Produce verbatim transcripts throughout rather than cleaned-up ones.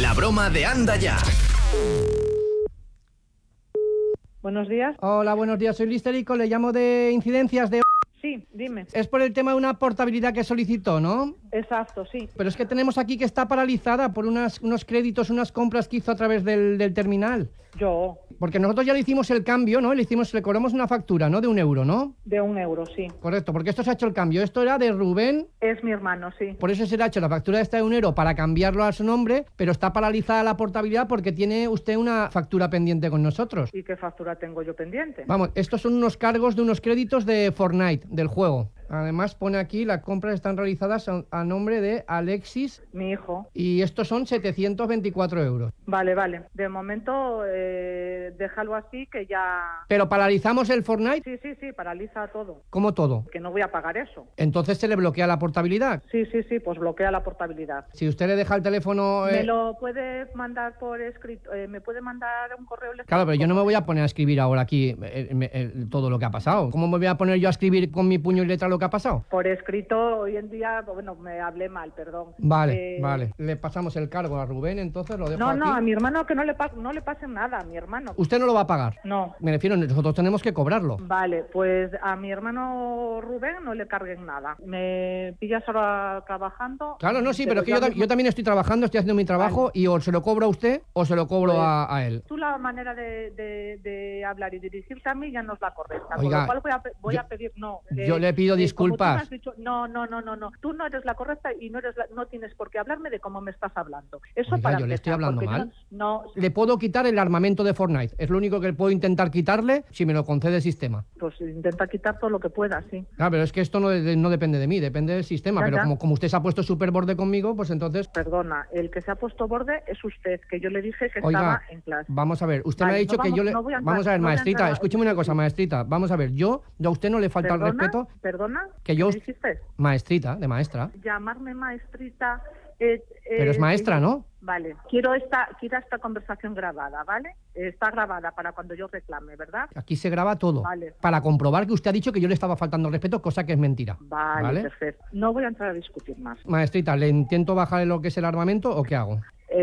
La broma de Anda Ya. Buenos días. Hola, buenos días. Soy Listerico, le llamo de incidencias de... Sí, dime. Es por el tema de una portabilidad que solicitó, ¿no? Exacto, sí. Pero es que tenemos aquí que está paralizada por unas, unos créditos, unas compras que hizo a través del, del terminal. Yo. Porque nosotros ya le hicimos el cambio, ¿no? Le hicimos, le cobramos una factura, ¿no? De un euro, ¿no? De un euro, sí. Correcto, porque esto se ha hecho el cambio. Esto era de Rubén. Es mi hermano, sí. Por eso se le ha hecho la factura esta de un euro para cambiarlo a su nombre, pero está paralizada la portabilidad porque tiene usted una factura pendiente con nosotros. ¿Y qué factura tengo yo pendiente? Vamos, estos son unos cargos de unos créditos de Fortnite, del juego. Además pone aquí, las compras están realizadas a, a nombre de Alexis. Mi hijo. Y estos son setecientos veinticuatro euros. Vale, vale. De momento, eh, déjalo así que ya... ¿Pero paralizamos el Fortnite? Sí, sí, sí, paraliza todo. ¿Cómo todo? Que no voy a pagar eso. Entonces se le bloquea la portabilidad. Sí, sí, sí, pues bloquea la portabilidad. Si usted le deja el teléfono... Eh... ¿Me lo puede mandar por escrito? Eh, ¿Me puede mandar un correo electrónico? Claro, pero yo no me voy a poner a escribir ahora aquí eh, eh, eh, todo lo que ha pasado. ¿Cómo me voy a poner yo a escribir con mi puño y letra lo que ha pasado? Por escrito, hoy en día, bueno, me hablé mal, perdón. Vale, eh... vale. Le pasamos el cargo a Rubén, entonces lo dejo No, aquí. no, a mi hermano que no le, pa no le pase nada, a mi hermano. ¿Usted no lo va a pagar? No. Me refiero, nosotros tenemos que cobrarlo. Vale, pues a mi hermano Rubén no le carguen nada. ¿Me pillas ahora trabajando? Claro, no, sí, pero es que yo, mismo... yo también estoy trabajando, estoy haciendo mi trabajo, vale. Y o se lo cobro a usted o se lo cobro pues, a, a él. Tú la manera de, de, de hablar y dirigirte a mí ya no es la correcta. Oiga, con lo cual voy a, voy yo, a pedir... no. Yo eh, le pido eh, disculpas. Dicho, no, no, no, no, no. Tú no eres la correcta y no eres la, no tienes por qué hablarme de cómo me estás hablando. Eso Oiga, para yo empezar, le estoy hablando mal. No, no... Le puedo quitar el armamento de Fortnite. Es lo único que puedo intentar quitarle si me lo concede el sistema. Pues intenta quitar todo lo que puedas, sí. Claro, pero es que esto no, no depende de mí, depende del sistema. Ya, pero ya. Como, como usted se ha puesto súper borde conmigo, pues entonces... Perdona, el que se ha puesto borde es usted, que yo le dije que Oiga, estaba en clase. Vamos a ver, usted vale, me ha dicho no que vamos, yo le... No a entrar, vamos a ver, no maestrita, a escúcheme una cosa, maestrita. Vamos a ver, yo, yo a usted no le falta ¿Perdona? el respeto... ¿Perdona? Que yo... ¿Qué dijiste? Maestrita, de maestra. Llamarme maestrita... Eh, eh, pero es maestra, eh, ¿no? Vale, quiero esta, quiero esta conversación grabada, ¿vale? Está grabada para cuando yo reclame, ¿verdad? Aquí se graba todo, vale. Para comprobar que usted ha dicho que yo le estaba faltando el respeto, cosa que es mentira. Vale, ¿vale? Perfecto. No voy a entrar a discutir más. Maestrita, ¿le intento bajar lo que es el armamento o qué hago?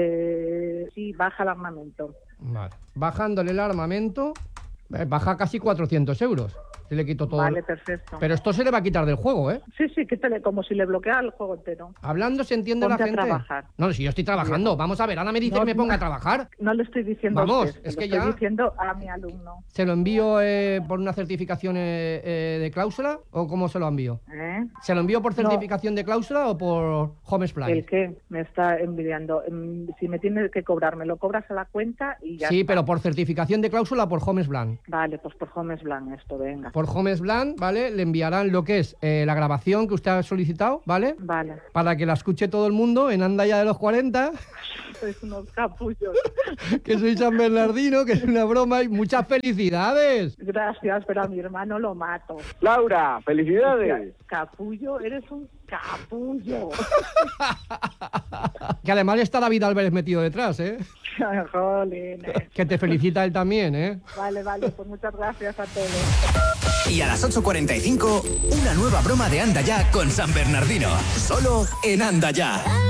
Eh, sí, baja el armamento. Vale. Bajándole el armamento, baja casi cuatrocientos euros. Se le quito todo. Vale, perfecto. Pero esto se le va a quitar del juego, ¿eh? Sí, sí, quítale como si le bloqueara el juego entero. Hablando se entiende Ponte la gente. A trabajar. No, si yo estoy trabajando. Vamos a ver, ahora me dice no, que me ponga no, a trabajar. No le estoy diciendo Vamos, a usted, es lo que estoy ya... diciendo a mi alumno. ¿Se lo envío eh, por una certificación eh, eh, de cláusula o cómo se lo envío? ¿Eh? ¿Se lo envío por certificación no. de cláusula o por Home Splice? ¿El qué? Me está envidiando. Si me tiene que cobrar, me lo cobras a la cuenta y ya Sí, está. Pero por certificación de cláusula o por Home Splice. Vale, pues por Home Splice esto, venga. Por Home Splice, ¿vale? Le enviarán lo que es eh, la grabación que usted ha solicitado, ¿vale? Vale. Para que la escuche todo el mundo en Anda Ya de los cuarenta. Sois unos capullos. Que soy San Bernardino, que es una broma y muchas felicidades. Gracias, pero a mi hermano lo mato. Laura, felicidades. Capullo, eres un capullo. Que además está David Álvarez metido detrás, ¿eh? Jolines. Que te felicita él también, ¿eh? Vale, vale, pues muchas gracias a todos. Y a las ocho cuarenta y cinco, una nueva broma de Anda Ya con San Bernardino. Solo en Anda Ya.